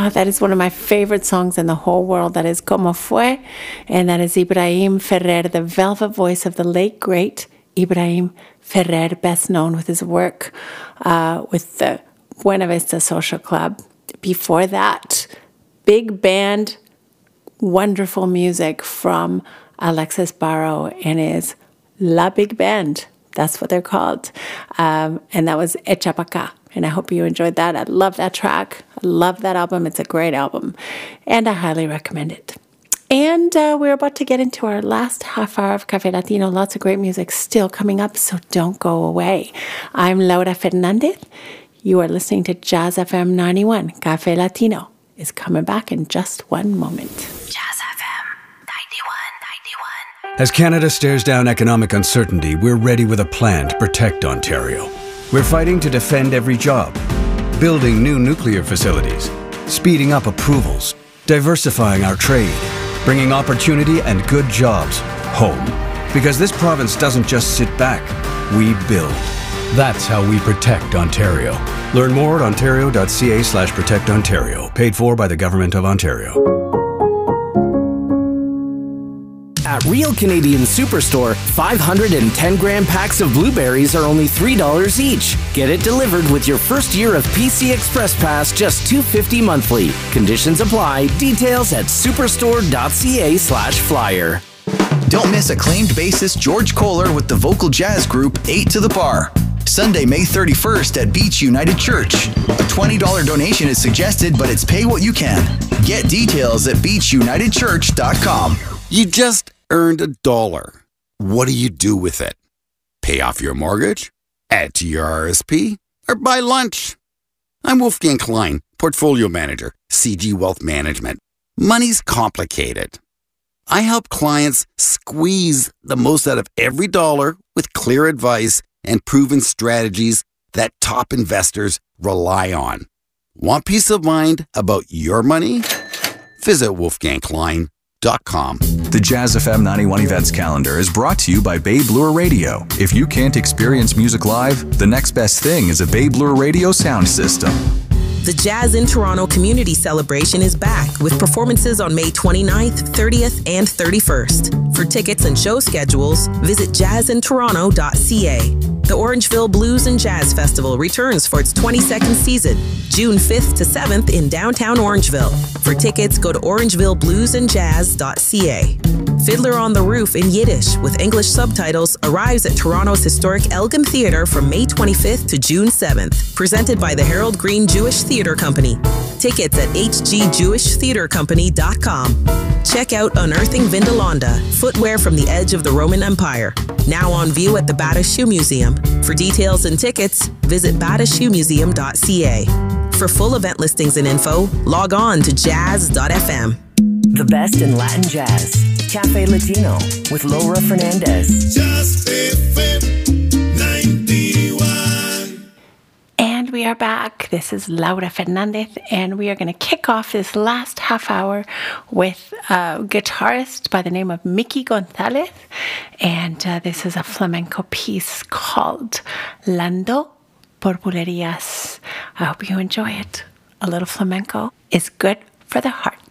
That is one of my favorite songs in the whole world. That is Como Fue, and that is Ibrahim Ferrer, the velvet voice of the late, great Ibrahim Ferrer, best known with his work with the Buena Vista Social Club. Before that, big band, wonderful music from Alexis Barrow and his La Big Band. That's what they're called. And that was Echa Pa' Cá. And I hope you enjoyed that. I love that track. I love that album. It's a great album. And I highly recommend it. And we're about to get into our last half hour of Café Latino. Lots of great music still coming up, so don't go away. I'm Laura Fernandez. You are listening to Jazz FM 91. Café Latino is coming back in just one moment. Jazz FM 91. As Canada stares down economic uncertainty, we're ready with a plan to protect Ontario. We're fighting to defend every job, building new nuclear facilities, speeding up approvals, diversifying our trade, bringing opportunity and good jobs home. Because this province doesn't just sit back, we build. That's how we protect Ontario. Learn more at ontario.ca/protectontario. Paid for by the Government of Ontario. At Real Canadian Superstore, 510-gram packs of blueberries are only $3 each. Get it delivered with your first year of PC Express Pass, just $2.50 monthly. Conditions apply. Details at superstore.ca/flyer. Don't miss acclaimed bassist George Kohler with the vocal jazz group 8 to the Bar. Sunday, May 31st at Beach United Church. A $20 donation is suggested, but it's pay what you can. Get details at beachunitedchurch.com. You just earned $1. What do you do with it? Pay off your mortgage? Add to your RSP? Or buy lunch? I'm Wolfgang Klein, Portfolio Manager, CG Wealth Management. Money's complicated. I help clients squeeze the most out of every dollar with clear advice and proven strategies that top investors rely on. Want peace of mind about your money? Visit wolfgangklein.com. The Jazz FM 91 events calendar is brought to you by Bay Bloor Radio. If you can't experience music live, the next best thing is a Bay Bloor Radio sound system. The Jazz in Toronto Community Celebration is back with performances on May 29th, 30th, and 31st. For tickets and show schedules, visit jazzintoronto.ca. The Orangeville Blues and Jazz Festival returns for its 22nd season, June 5th to 7th in downtown Orangeville. For tickets, go to orangevillebluesandjazz.ca. Fiddler on the Roof in Yiddish with English subtitles arrives at Toronto's historic Elgin Theatre from May 25th to June 7th, presented by the Harold Green Jewish Theatre Company. Tickets at hgjewishtheatrecompany.com. Check out Unearthing Vindalonda, footwear from the edge of the Roman Empire. Now on view at the Bata Shoe Museum. For details and tickets, visit batashoemuseum.ca. For full event listings and info, log on to jazz.fm. The best in Latin jazz. Café Latino with Laura Fernandez. Jazz FM 91. And we are back. This is Laura Fernandez, and we are going to kick off this last half hour with a guitarist by the name of Mickey Gonzalez. And this is a flamenco piece called Lando por Bulerías. I hope you enjoy it. A little flamenco is good for the heart.